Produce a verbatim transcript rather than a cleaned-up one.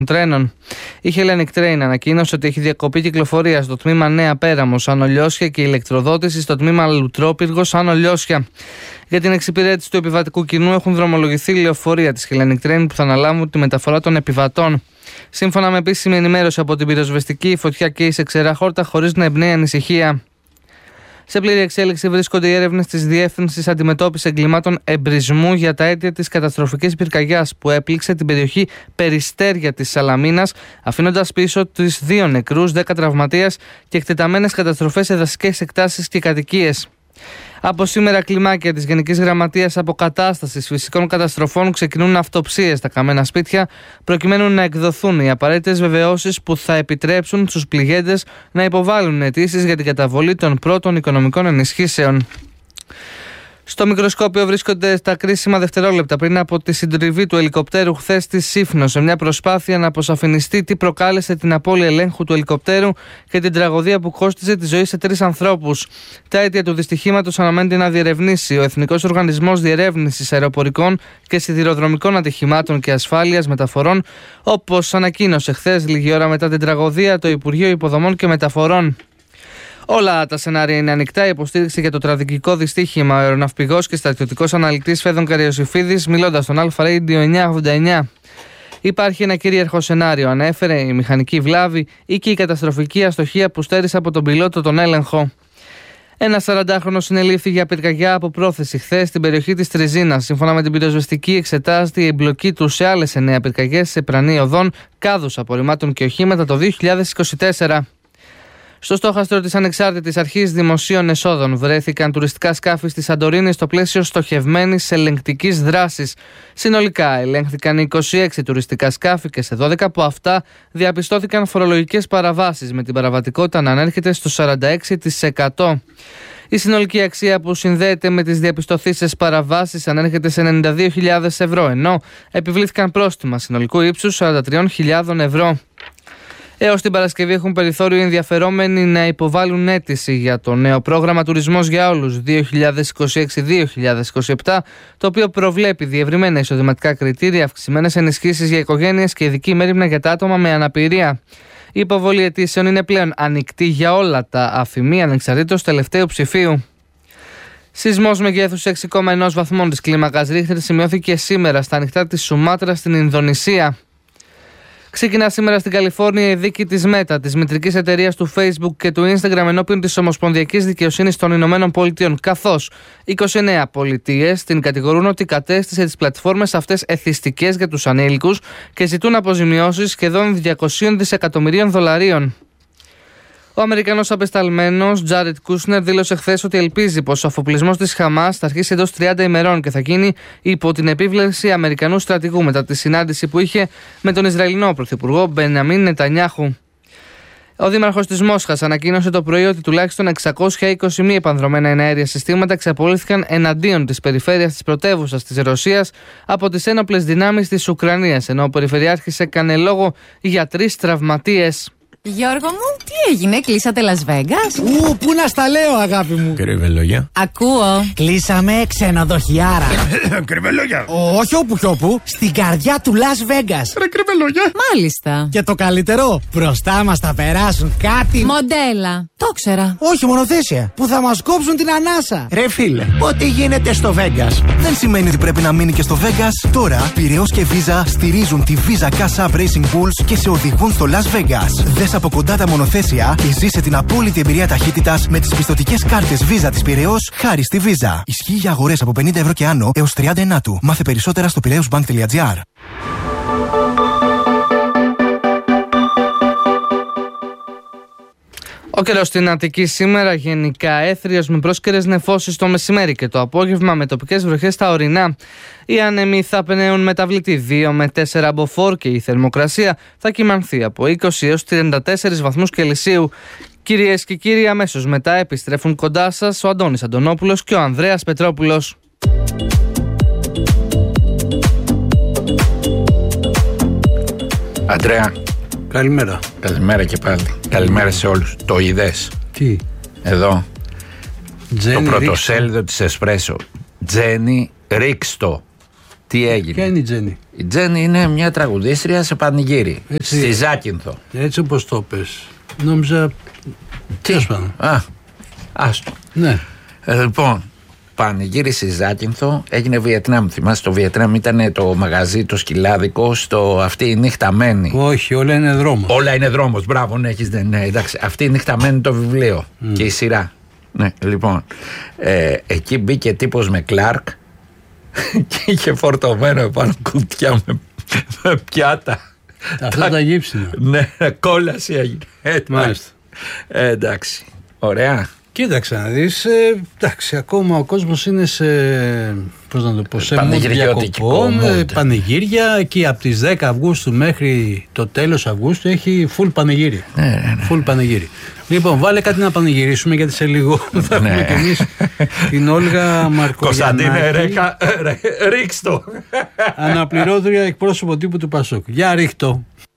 τρένων. Η Hellenic Train ανακοίνωσε ότι έχει διακοπή κυκλοφορία στο τμήμα Νέα Πέραμος Άνω Λιώσια και ηλεκτροδότηση στο τμήμα Λουτρόπυργος Άνω Λιώσια. Για την εξυπηρέτηση του επιβατικού κοινού έχουν δρομολογηθεί λεωφορεία της Hellenic Train που θα αναλάβουν τη μεταφορά των επιβατών. Σύμφωνα με επίσημη ενημέρωση από την πυροσβεστική, η φωτιά καίει σε ξερά χόρτα χωρίς να εμπνέει ανησυχία. Σε πλήρη εξέλιξη βρίσκονται οι έρευνες της Διεύθυνσης Αντιμετώπισης Εγκλημάτων Εμπρισμού για τα αίτια της καταστροφικής πυρκαγιάς που έπληξε την περιοχή Περιστέρια της Σαλαμίνας, αφήνοντας πίσω τους δύο νεκρούς, δέκα τραυματίες και εκτεταμένες καταστροφές σε δασικές εκτάσεις και κατοικίες. Από σήμερα, κλιμάκια της Γενικής Γραμματείας Αποκατάστασης Φυσικών Καταστροφών ξεκινούν αυτοψίες στα καμένα σπίτια, προκειμένου να εκδοθούν οι απαραίτητες βεβαιώσεις που θα επιτρέψουν στους πληγέντες να υποβάλουν αιτήσεις για την καταβολή των πρώτων οικονομικών ενισχύσεων. Στο μικροσκόπιο βρίσκονται τα κρίσιμα δευτερόλεπτα πριν από τη συντριβή του ελικοπτέρου χθες στη Σύφνο, σε μια προσπάθεια να αποσαφινιστεί τι προκάλεσε την απώλεια ελέγχου του ελικοπτέρου και την τραγωδία που κόστιζε τη ζωή σε τρεις ανθρώπους. Τα αίτια του δυστυχήματος αναμένεται να διερευνήσει ο Εθνικός Οργανισμός Διερεύνησης Αεροπορικών και Σιδηροδρομικών Ατυχημάτων και Ασφάλειας Μεταφορών, όπως ανακοίνωσε χθες, λίγη ώρα μετά την τραγωδία, το Υπουργείο Υποδομών και Μεταφορών. Όλα τα σενάρια είναι ανοιχτά. Η υποστήριξη για το τραγικό δυστύχημα, ο αεροναυπηγός και στρατιωτικός αναλυτής Φέδων Καριοσυφίδης, μιλώντας στον Αλφα Radio εννιακόσια ογδόντα εννιά. Υπάρχει ένα κυρίαρχο σενάριο, ανέφερε, η μηχανική βλάβη ή και η καταστροφική αστοχία που στέρισε από τον πιλότο τον έλεγχο. Ένας σαραντάχρονος συνελήφθη για πυρκαγιά από πρόθεση χθες στην περιοχή της Τριζίνας. Σύμφωνα με την πυροσβεστική, εξετάζεται η εμπλοκή του σε άλλες εννέα πυρκαγιές σε πρανή οδών, κάδους απορριμμάτων και οχήματα το δύο χιλιάδες είκοσι τέσσερα. Στο στόχαστρο της Ανεξάρτητης Αρχής Δημοσίων Εσόδων βρέθηκαν τουριστικά σκάφη στη Σαντορίνη στο πλαίσιο στοχευμένης ελεγκτικής δράσης. Συνολικά ελέγχθηκαν είκοσι έξι τουριστικά σκάφη και σε δώδεκα από αυτά διαπιστώθηκαν φορολογικές παραβάσεις, με την παραβατικότητα να ανέρχεται στο σαράντα έξι τοις εκατό. Η συνολική αξία που συνδέεται με τις διαπιστωθήσεις παραβάσεις ανέρχεται σε ενενήντα δύο χιλιάδες ευρώ, ενώ επιβλήθηκαν πρόστιμα συνολικού ύψους σαράντα τρεις χιλιάδες ευρώ. Έως την Παρασκευή έχουν περιθώριο οι ενδιαφερόμενοι να υποβάλουν αίτηση για το νέο πρόγραμμα Τουρισμός για Όλους δύο χιλιάδες είκοσι έξι δύο χιλιάδες είκοσι επτά, το οποίο προβλέπει διευρυμένα εισοδηματικά κριτήρια, αυξημένες ενισχύσεις για οικογένειες και ειδική μέριμνα για τα άτομα με αναπηρία. Η υποβολή αιτήσεων είναι πλέον ανοιχτή για όλα τα αφημί, ανεξαρτήτως τελευταίου ψηφίου. Σεισμός μεγέθους έξι κόμμα ένα βαθμών της κλίμακας Ρίχτερ σημειώθηκε σήμερα στα ανοιχτά της Σουμάτρα στην Ινδονησία. Ξεκινά σήμερα στην Καλιφόρνια η δίκη της Meta, της μητρικής εταιρείας του Facebook και του Instagram, ενώπιον της Ομοσπονδιακής Δικαιοσύνης των Ηνωμένων Πολιτειών, καθώς είκοσι εννέα πολιτείες την κατηγορούν ότι κατέστησε τις πλατφόρμες αυτές εθιστικές για τους ανήλικους και ζητούν αποζημιώσεις σχεδόν διακόσια δισεκατομμυρίων δολαρίων. Ο Αμερικανός απεσταλμένος Τζάρετ Κούσνερ δήλωσε χθες ότι ελπίζει πως ο αφοπλισμός της Χαμάς θα αρχίσει εντός τριάντα ημερών και θα γίνει υπό την επίβλεψη Αμερικανού στρατηγού μετά τη συνάντηση που είχε με τον Ισραηλινό Πρωθυπουργό Μπενιαμίν Νετανιάχου. Ο δήμαρχος της Μόσχας ανακοίνωσε το πρωί ότι τουλάχιστον εξακόσια είκοσι μη επανδρομένα εναέρια συστήματα εξαπολύθηκαν εναντίον της περιφέρειας της πρωτεύουσας της Ρωσίας από τις ένοπλες δυνάμεις της Ουκρανίας, ενώ ο Περιφερειάρχης έκανε λόγο για τρεις τραυματίες. Γιώργο μου, τι έγινε, κλείσατε Las Vegas? Ου, πού να στα λέω, αγάπη μου. Κρυβελόγια. Ακούω. Κλείσαμε ξενοδοχιάρα. Κρυβελόγια. Όχι όπου κι όπου, στην καρδιά του Las Vegas. Ρε κρυβελόγια. Μάλιστα. Και το καλύτερο, μπροστά μας θα περάσουν κάτι. Μοντέλα. Το ξέρα. Όχι, μονοθέσια. Που θα μας κόψουν την ανάσα. Ρε φίλε, ό,τι γίνεται στο Vegas δεν σημαίνει ότι πρέπει να μείνει και στο Vegas. Τώρα, Πειραιώς και Visa στηρίζουν τη Visa Cash App Racing Bulls και σε οδηγούν στο Las Vegas. Δες από κοντά τα μονοθέσια και ζήσε την απόλυτη εμπειρία ταχύτητας με τις πιστωτικές κάρτες Visa της Πειραιώς χάρη στη Visa. Ισχύει για αγορές από πενήντα ευρώ και άνω έως τριάντα ενάτου. Μάθε περισσότερα στο πειραιώσbank τελεία gr. Ο καιρός στην Αττική σήμερα γενικά έθριος με πρόσκαιρες νεφώσεις το μεσημέρι και το απόγευμα με τοπικές βροχές στα ορεινά. Οι άνεμοι θα πνέουν μεταβλητή δύο με τέσσερα μποφόρ και η θερμοκρασία θα κυμανθεί από είκοσι έως τριάντα τέσσερις βαθμούς Κελσίου. Κυρίες και κύριοι, αμέσως μετά επιστρέφουν κοντά σας ο Αντώνης Αντωνόπουλος και ο Ανδρέας Πετρόπουλος. Αντρέα. Καλημέρα. Καλημέρα και πάλι. Καλημέρα σε όλους. Το είδες? Τι? Εδώ. Τζένι, το πρωτοσέλιδο της Εσπρέσο. Τζένι, ρίξτο. Τι έγινε? Ποια είναι η Τζένι? Η Τζέννη είναι μια τραγουδίστρια σε πανηγύρι. Έτσι. Στη Ζάκυνθο. Έτσι όπως το πες. Νόμιζα. Τι? Α, άστο. Ναι. Ε, λοιπόν, πανηγύρι στη Ζάκυνθο, έγινε Βιετνάμ. Θυμάσαι, το Βιετνάμ ήταν το μαγαζί, το σκυλάδικο, στο αυτή η νυχταμένη. Όχι, όλα είναι δρόμος. Όλα είναι δρόμος, μπράβο, ναι, έχεις, ναι, ναι, εντάξει. Αυτή η νυχταμένη το βιβλίο mm. και η σειρά. Ναι, λοιπόν, ε, εκεί μπήκε τύπος με Κλάρκ και είχε φορτωμένο επάνω κουτιά με, με πιάτα. Αυτά τα γύψινα. Ναι, κόλαση έγινε. Ε, Μάλιστα. Ε, εντάξει, ωραία. Κοίταξε να δεις, ε, εντάξει, ακόμα ο κόσμος είναι σε, πώς να το πω, σε mood διακοπών, ε, πανηγύρια. Εκεί από τις δέκα Αυγούστου μέχρι το τέλος Αυγούστου έχει full πανηγύρι. Ναι, ναι, ναι. Full πανηγύρι. Λοιπόν, βάλε κάτι να πανηγυρίσουμε, γιατί σε λίγο θα έχουμε Ναι. και εμείς την Όλγα Κωνσταντίνε, Μαρκογιαννάκη, ρίξ το. αναπληρώτρια εκπρόσωπο τύπου του Πασόκ. Για ρίχτω.